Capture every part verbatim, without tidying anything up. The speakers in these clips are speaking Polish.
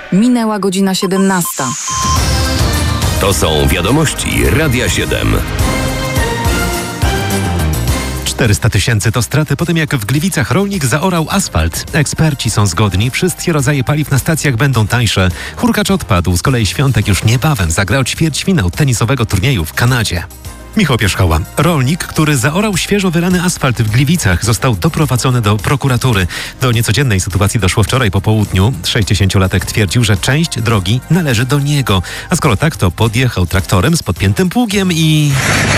Minęła godzina siedemnasta. To są wiadomości Radia siedem. czterysta tysięcy to straty po tym, jak w Gliwicach rolnik zaorał asfalt. Eksperci są zgodni, wszystkie rodzaje paliw na stacjach będą tańsze. Hurkacz odpadł, z kolei Świątek już niebawem zagrał ćwierćfinał tenisowego turnieju w Kanadzie. Michał Pierzchała. Rolnik, który zaorał świeżo wylany asfalt w Gliwicach, został doprowadzony do prokuratury. Do niecodziennej sytuacji doszło wczoraj po południu. sześćdziesięciolatek twierdził, że część drogi należy do niego. A skoro tak, to podjechał traktorem z podpiętym pługiem i...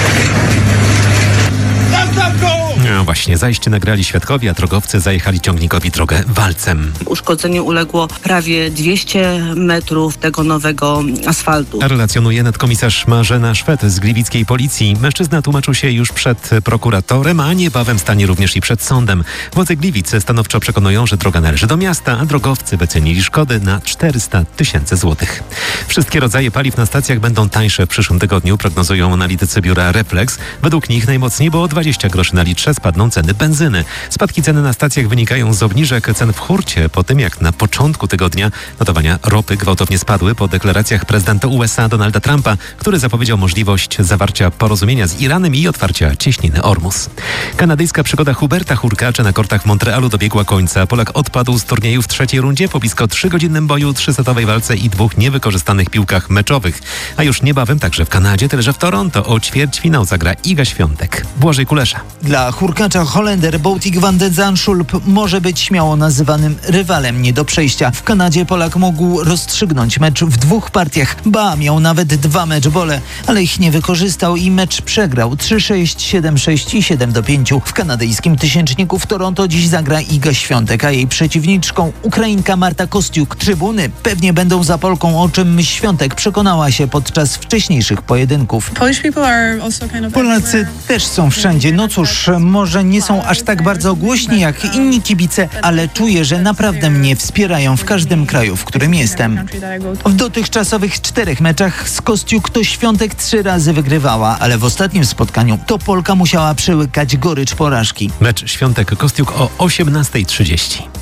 No właśnie, zajście nagrali świadkowie, a drogowcy zajechali ciągnikowi drogę walcem. Uszkodzeniu uległo prawie dwieście metrów tego nowego asfaltu. Relacjonuje nadkomisarz Marzena Szwed z gliwickiej policji. Mężczyzna tłumaczył się już przed prokuratorem, a niebawem stanie również i przed sądem. Władze Gliwic stanowczo przekonują, że droga należy do miasta, a drogowcy wycenili szkody na czterysta tysięcy złotych. Wszystkie rodzaje paliw na stacjach będą tańsze w przyszłym tygodniu, prognozują analitycy biura Reflex. Według nich najmocniej, bo o dwadzieścia groszy na litrze spadną ceny benzyny. Spadki ceny na stacjach wynikają z obniżek cen w hurcie po tym, jak na początku tygodnia notowania ropy gwałtownie spadły po deklaracjach prezydenta U S A Donalda Trumpa, który zapowiedział możliwość zawarcia porozumienia z Iranem i otwarcia cieśniny Ormus. Kanadyjska przygoda Huberta Hurkacza na kortach w Montrealu dobiegła końca. Polak odpadł z turnieju w trzeciej rundzie po blisko trzygodzinnym boju, trzysetowej walce i dwóch niewykorzystanych piłkach meczowych. A już niebawem także w Kanadzie, tyle że w Toronto o ćwierćfinał zagra Iga Świątek. Błażej Kulesza. Dla Hurkacza Holender Botik van den Zandschulp może być śmiało nazywanym rywalem nie do przejścia. W Kanadzie Polak mógł rozstrzygnąć mecz w dwóch partiach. Ba, miał nawet dwa meczbole, ale ich nie wykorzystał i mecz przegrał trzy sześć, siedem sześć i siedem do pięciu. W kanadyjskim tysięczniku w Toronto dziś zagra Iga Świątek, a jej przeciwniczką Ukrainka Marta Kostiuk. Trybuny pewnie będą za Polką, o czym Świątek przekonała się podczas wcześniejszych pojedynków. Polacy też są wszędzie. No cóż, może nie są aż tak bardzo głośni jak inni kibice, ale czuję, że naprawdę mnie wspierają w każdym kraju, w którym jestem. W dotychczasowych czterech meczach z Kostiuk to Świątek trzy razy wygrywała, ale w ostatnim spotkaniu to Polka musiała przełykać gorycz porażki. Mecz Świątek-Kostiuk o osiemnasta trzydzieści.